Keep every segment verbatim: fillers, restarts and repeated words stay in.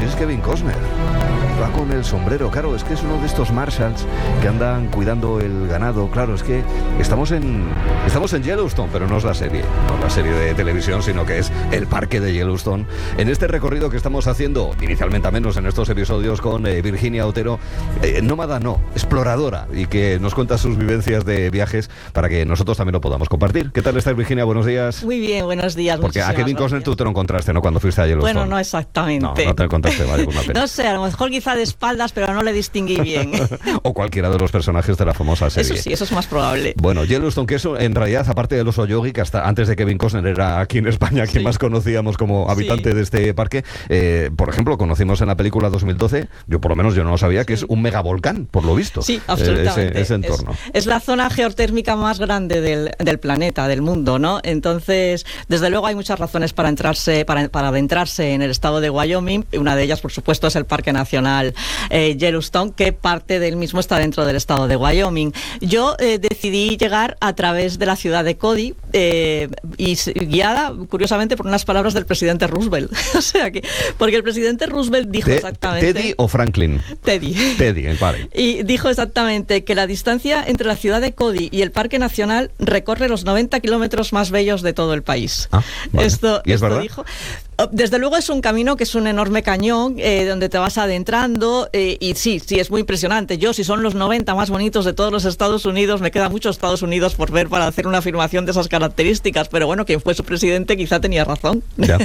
si es Kevin Costner. Va con el sombrero, claro, es que es uno de estos marshals que andan cuidando el ganado. Claro, es que estamos en estamos en Yellowstone, pero no es la serie, no la serie de televisión, sino que es el parque de Yellowstone. En este recorrido que estamos haciendo, inicialmente a menos en estos episodios, con eh, Virginia Otero, eh, nómada no, exploradora, y que nos cuenta sus vivencias de viajes para que nosotros también lo podamos compartir. ¿Qué tal estás, Virginia? Buenos días. Muy bien, buenos días. Porque a Kevin Costner tú te lo encontraste, ¿no? Cuando fuiste a Yellowstone. Bueno, no exactamente. No, no te lo encontraste, vale, pues una pena. No sé, a lo mejor quizá de espaldas, pero no le distinguí bien. O cualquiera de los personajes de la famosa serie. Eso sí, eso es más probable. Bueno, Yellowstone, que eso en realidad, aparte del oso yogi, que hasta antes de Kevin Costner era aquí en España quien sí. más conocíamos como habitante sí. de este parque, eh, por ejemplo, conocimos en la película dos mil doce, yo por lo menos yo no lo sabía, sí. que es un megavolcán, por lo visto. Sí, absolutamente. Eh, ese, ese entorno. Es, es la zona geotérmica más grande del, del planeta, del mundo, ¿no? Entonces, desde luego hay muchas razones para entrarse, para, para adentrarse en el estado de Wyoming. Una de ellas, por supuesto, es el Parque Nacional eh, Yellowstone, que parte del mismo está dentro del estado de Wyoming. Yo eh, decidí llegar a través de la ciudad de Cody eh, y guiada, curiosamente, por unas palabras del presidente Roosevelt. O sea que, porque el presidente Roosevelt dijo Te, exactamente... ¿Teddy o Franklin? Teddy. Teddy, vale. Y dijo exactamente que la distancia entre la ciudad de Cody y el Parque Nacional recorre los noventa kilómetros más bellos de todo el país. Ah, vale. Esto, ¿Y es esto verdad? Dijo. Desde luego es un camino que es un enorme cañón eh, donde te vas adentrando eh, y sí, sí, es muy impresionante. Yo, si son los noventa más bonitos de todos los Estados Unidos, me queda mucho Estados Unidos por ver para hacer una afirmación de esas características, pero bueno, quien fue su presidente quizá tenía razón. Ya.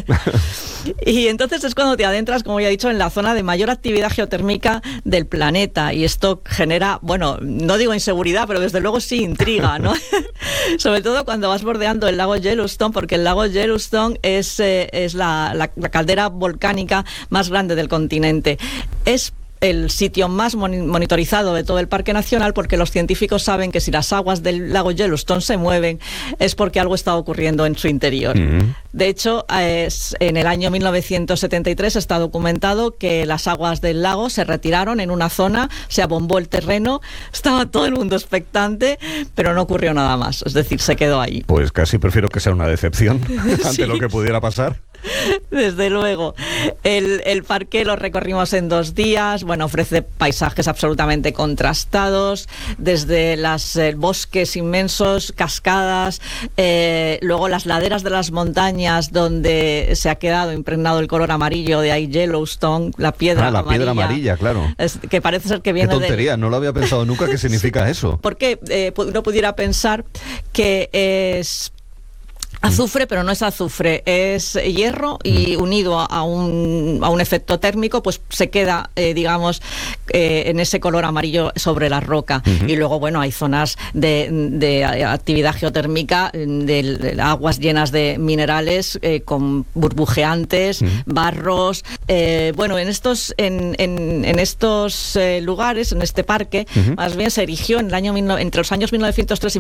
Y entonces es cuando te adentras, como ya he dicho, en la zona de mayor actividad geotérmica del planeta y esto genera, bueno, no digo inseguridad, pero desde luego sí intriga, ¿no? Sobre todo cuando vas bordeando el lago Yellowstone, porque el lago Yellowstone es, eh, es la La, la caldera volcánica más grande del continente. Es el sitio más monitorizado de todo el Parque Nacional porque los científicos saben que si las aguas del lago Yellowstone se mueven es porque algo está ocurriendo en su interior. Mm-hmm. De hecho, es, en el año mil novecientos setenta y tres está documentado que las aguas del lago se retiraron en una zona, se abombó el terreno, estaba todo el mundo expectante, pero no ocurrió nada más. Es decir, se quedó ahí. Pues casi prefiero que sea una decepción ante sí. lo que pudiera pasar. Desde luego. El, el parque lo recorrimos en dos días. Bueno, ofrece paisajes absolutamente contrastados, desde los eh, bosques inmensos, cascadas, eh, luego las laderas de las montañas donde se ha quedado impregnado el color amarillo, de ahí Yellowstone, la piedra ah, la amarilla. piedra amarilla, claro. Es, que parece ser que viene de... Qué tontería, de... no lo había pensado nunca que significa sí, eso. Porque eh, uno pudiera pensar que es... azufre, pero no es azufre, es hierro y unido a un, a un efecto térmico, pues se queda, eh, digamos, eh, en ese color amarillo sobre la roca. Uh-huh. Y luego, bueno, hay zonas de, de actividad geotérmica, de, de aguas llenas de minerales, eh, con burbujeantes, uh-huh. barros. Eh, bueno, en estos, en, en, en estos eh, lugares, en este parque, uh-huh. más bien se erigió en el año, entre los años mil novecientos tres y